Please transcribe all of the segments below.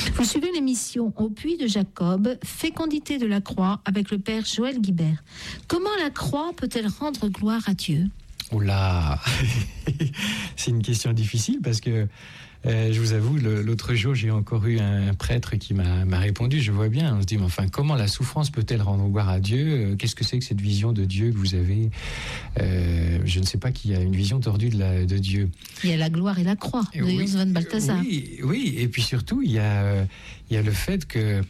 Vous suivez l'émission Au puits de Jacob, fécondité de la croix avec le père Joël Guibert. Comment la croix peut-elle rendre gloire à Dieu ? Oh là, c'est une question difficile parce que je vous avoue, l'autre jour, j'ai encore eu un prêtre qui m'a répondu. Je vois bien, on se dit, mais enfin, comment la souffrance peut-elle rendre gloire à Dieu ? Qu'est-ce que c'est que cette vision de Dieu que vous avez ? Je ne sais pas qui a une vision tordue de Dieu. Il y a la gloire et la croix, de Johannes von Balthasar. Oui, et puis surtout, il y a le fait que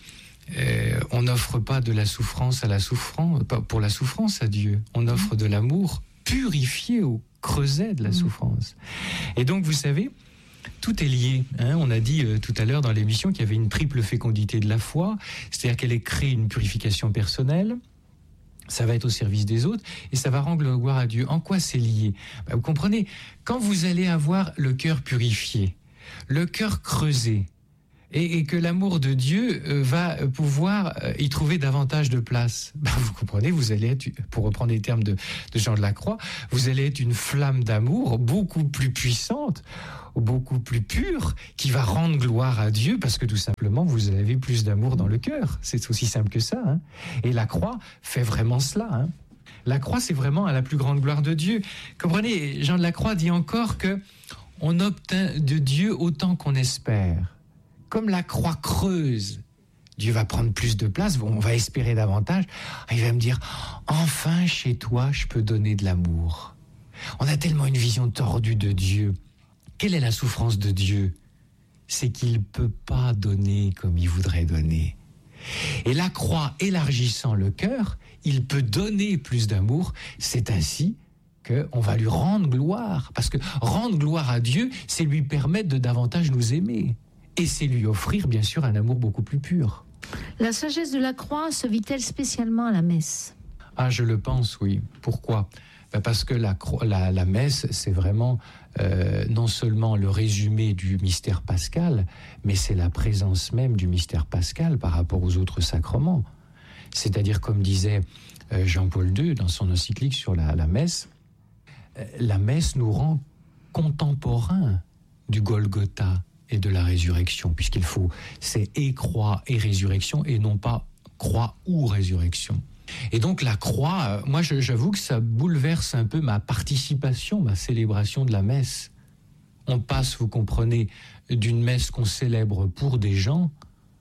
on n'offre pas de la souffrance à la souffrance, pas pour la souffrance à Dieu. On offre de l'amour purifié au creuset de la souffrance. Et donc, vous savez, tout est lié. On a dit tout à l'heure dans l'émission qu'il y avait une triple fécondité de la foi, c'est-à-dire qu'elle est créée une purification personnelle, ça va être au service des autres, et ça va rendre gloire à Dieu. En quoi c'est lié ? Vous comprenez, quand vous allez avoir le cœur purifié, le cœur creusé, et que l'amour de Dieu va pouvoir y trouver davantage de place. Vous comprenez, vous allez être, pour reprendre les termes de Jean de la Croix, vous allez être une flamme d'amour beaucoup plus puissante, beaucoup plus pure, qui va rendre gloire à Dieu, parce que tout simplement, vous avez plus d'amour dans le cœur. C'est aussi simple que ça. Et la croix fait vraiment cela. La croix, c'est vraiment à la plus grande gloire de Dieu. Comprenez, Jean de la Croix dit encore que on obtient de Dieu autant qu'on espère. Comme la croix creuse, Dieu va prendre plus de place, on va espérer davantage. Il va me dire, enfin chez toi, je peux donner de l'amour. On a tellement une vision tordue de Dieu. Quelle est la souffrance de Dieu ? C'est qu'il ne peut pas donner comme il voudrait donner. Et la croix élargissant le cœur, il peut donner plus d'amour. C'est ainsi qu'on va lui rendre gloire. Parce que rendre gloire à Dieu, c'est lui permettre de davantage nous aimer. Et c'est lui offrir, bien sûr, un amour beaucoup plus pur. La sagesse de la croix se vit-elle spécialement à la messe ? Ah, je le pense, oui. Pourquoi ? Parce que la messe, c'est vraiment non seulement le résumé du mystère pascal, mais c'est la présence même du mystère pascal par rapport aux autres sacrements. C'est-à-dire, comme disait Jean-Paul II dans son encyclique sur la messe nous rend contemporains du Golgotha et de la résurrection, puisqu'il faut, c'est et croix et résurrection, et non pas croix ou résurrection. Et donc la croix, moi j'avoue que ça bouleverse un peu ma participation, ma célébration de la messe. On passe, vous comprenez, d'une messe qu'on célèbre pour des gens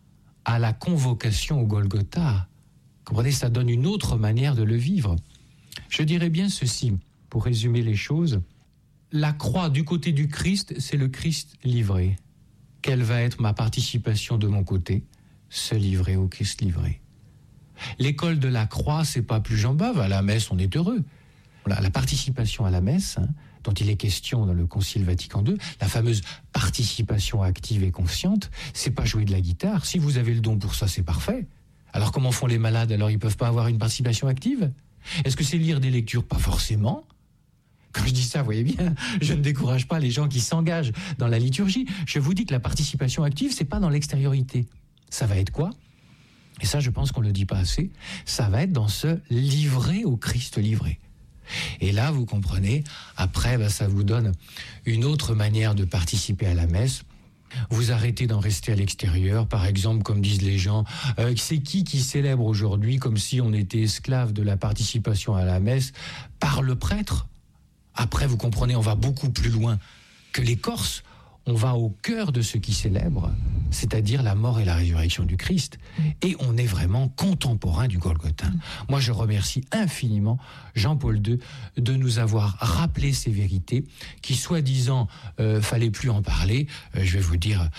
à la convocation au Golgotha. Vous comprenez, ça donne une autre manière de le vivre. Je dirais bien ceci, pour résumer les choses, la croix du côté du Christ, c'est le Christ livré. Quelle va être ma participation de mon côté ? Se livrer au Christ livré. L'école de la croix, c'est pas plus Jean Bave. À la messe, on est heureux. La participation à la messe, dont il est question dans le Concile Vatican II, la fameuse participation active et consciente, c'est pas jouer de la guitare. Si vous avez le don pour ça, c'est parfait. Alors comment font les malades ? Alors ils peuvent pas avoir une participation active ? Est-ce que c'est lire des lectures ? Pas forcément. Quand je dis ça, vous voyez bien, je ne décourage pas les gens qui s'engagent dans la liturgie. Je vous dis que la participation active, c'est pas dans l'extériorité. Ça va être quoi ? Et ça, je pense qu'on ne le dit pas assez. Ça va être dans ce livrer au Christ livré. Et là, vous comprenez, après, ça vous donne une autre manière de participer à la messe. Vous arrêtez d'en rester à l'extérieur, par exemple, comme disent les gens, c'est qui célèbre aujourd'hui comme si on était esclave de la participation à la messe par le prêtre ? Après, vous comprenez, on va beaucoup plus loin que les Corses. On va au cœur de ce qui célèbre, c'est-à-dire la mort et la résurrection du Christ. Et on est vraiment contemporain du Golgotha. Moi, je remercie infiniment Jean-Paul II de nous avoir rappelé ces vérités qui, soi-disant, fallait plus en parler. Je vais vous dire,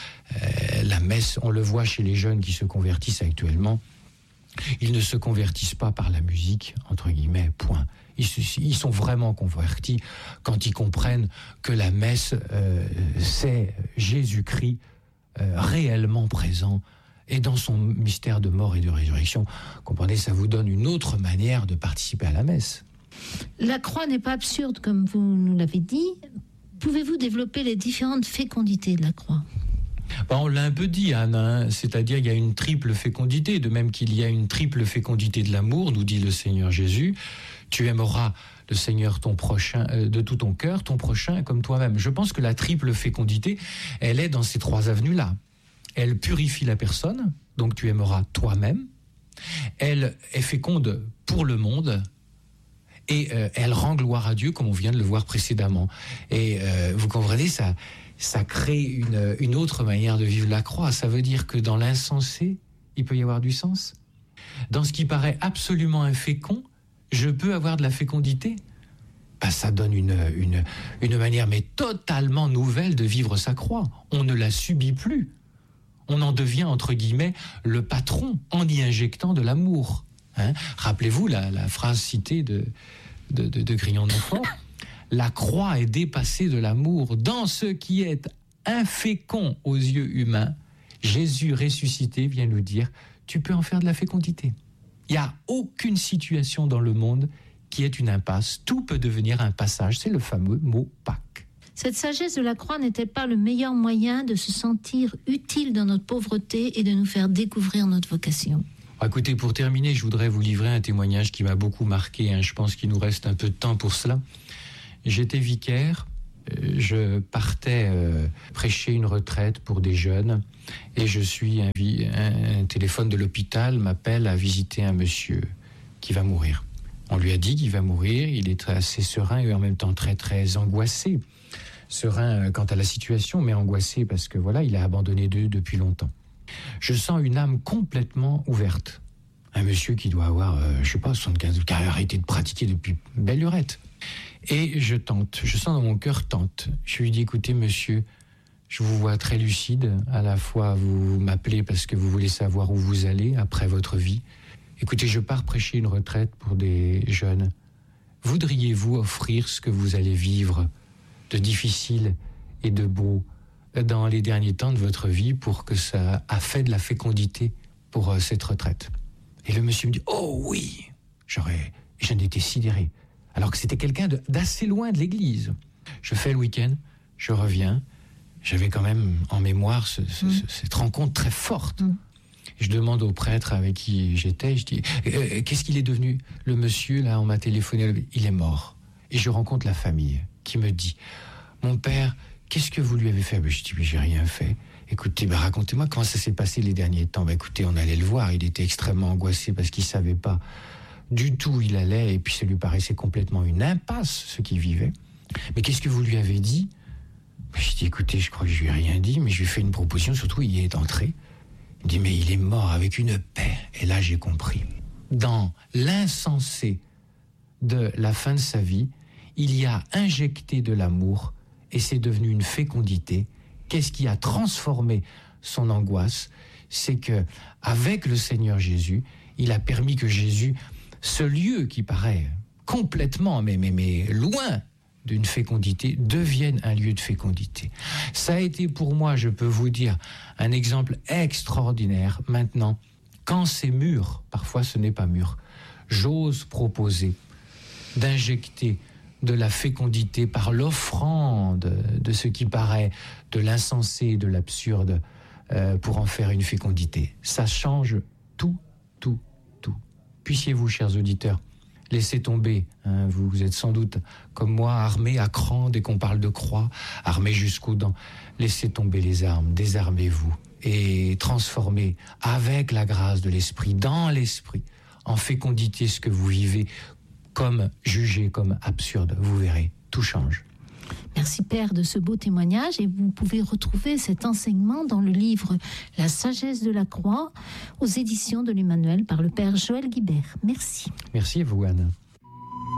la messe, on le voit chez les jeunes qui se convertissent actuellement, ils ne se convertissent pas par la musique, entre guillemets, point. Ils sont vraiment convertis quand ils comprennent que la messe, c'est Jésus-Christ réellement présent et dans son mystère de mort et de résurrection. Comprenez, ça vous donne une autre manière de participer à la messe. La croix n'est pas absurde, comme vous nous l'avez dit. Pouvez-vous développer les différentes fécondités de la croix ? On l'a un peu dit, Anne, c'est-à-dire il y a une triple fécondité, de même qu'il y a une triple fécondité de l'amour, nous dit le Seigneur Jésus. Tu aimeras le Seigneur ton prochain de tout ton cœur, ton prochain comme toi-même. Je pense que la triple fécondité, elle est dans ces trois avenues-là. Elle purifie la personne, donc tu aimeras toi-même. Elle est féconde pour le monde. Et elle rend gloire à Dieu, comme on vient de le voir précédemment. Et vous comprenez, ça crée une autre manière de vivre la croix. Ça veut dire que dans l'insensé, il peut y avoir du sens. Dans ce qui paraît absolument infécond, je peux avoir de la fécondité. Ben, ça donne une manière mais totalement nouvelle de vivre sa croix. On ne la subit plus. On en devient, entre guillemets, le patron en y injectant de l'amour. Hein? Rappelez-vous la phrase citée de Grignon-Montfort. La croix est dépassée de l'amour. Dans ce qui est infécond aux yeux humains, Jésus ressuscité vient nous dire, tu peux en faire de la fécondité. Il n'y a aucune situation dans le monde qui est une impasse. Tout peut devenir un passage. C'est le fameux mot Pâques. Cette sagesse de la croix n'était pas le meilleur moyen de se sentir utile dans notre pauvreté et de nous faire découvrir notre vocation? Écoutez, pour terminer, je voudrais vous livrer un témoignage qui m'a beaucoup marqué. Je pense qu'il nous reste un peu de temps pour cela. J'étais vicaire, je partais prêcher une retraite pour des jeunes et je suis un téléphone de l'hôpital m'appelle à visiter un monsieur qui va mourir. On lui a dit qu'il va mourir, il est assez serein et en même temps très très angoissé. Serein quant à la situation, mais angoissé parce que voilà, il a abandonné Dieu depuis longtemps. Je sens une âme complètement ouverte. Un monsieur qui doit avoir, 75 ans, qui a arrêté de pratiquer depuis belle lurette. Et je sens dans mon cœur tente. Je lui dis, écoutez monsieur, je vous vois très lucide. À la fois, vous m'appelez parce que vous voulez savoir où vous allez après votre vie. Écoutez, je pars prêcher une retraite pour des jeunes. Voudriez-vous offrir ce que vous allez vivre de difficile et de beau dans les derniers temps de votre vie pour que ça a fait de la fécondité pour cette retraite? Et le monsieur me dit, oh oui, j'en étais sidéré. Alors que c'était quelqu'un d'assez loin de l'église. Je fais le week-end, je reviens, j'avais quand même en mémoire cette rencontre très forte. Je demande au prêtre avec qui j'étais, je dis, qu'est-ce qu'il est devenu? Le monsieur, là, on m'a téléphoné, il est mort. Et je rencontre la famille qui me dit, mon père, qu'est-ce que vous lui avez fait? Je dis, mais j'ai rien fait. Écoutez, racontez-moi comment ça s'est passé les derniers temps. Écoutez, on allait le voir, il était extrêmement angoissé parce qu'il ne savait pas du tout où il allait, et puis ça lui paraissait complètement une impasse, ce qu'il vivait. Mais qu'est-ce que vous lui avez dit? Je dis, écoutez, je crois que je lui ai rien dit, mais je lui ai fait une proposition, surtout il y est entré. Il me dit, mais il est mort avec une paix. Et là, j'ai compris. Dans l'insensé de la fin de sa vie, il y a injecté de l'amour, et c'est devenu une fécondité. Qu'est-ce qui a transformé son angoisse? C'est que, avec le Seigneur Jésus, il a permis que Jésus, ce lieu qui paraît complètement, mais loin d'une fécondité, devienne un lieu de fécondité. Ça a été pour moi, je peux vous dire, un exemple extraordinaire. Maintenant, quand c'est mûr, parfois ce n'est pas mûr, j'ose proposer d'injecter de la fécondité par l'offrande de ce qui paraît de l'insensé, de l'absurde, pour en faire une fécondité. Ça change tout. Puissiez-vous, chers auditeurs, laisser tomber, vous êtes sans doute comme moi, armés à cran dès qu'on parle de croix, armés jusqu'aux dents. Laissez tomber les armes, désarmez-vous et transformez avec la grâce de l'Esprit, dans l'Esprit, en fécondité ce que vous vivez comme jugé, comme absurde. Vous verrez, tout change. Merci Père de ce beau témoignage, et vous pouvez retrouver cet enseignement dans le livre La sagesse de la croix aux éditions de l'Emmanuel par le Père Joël Guibert. Merci. Merci à vous, Anne.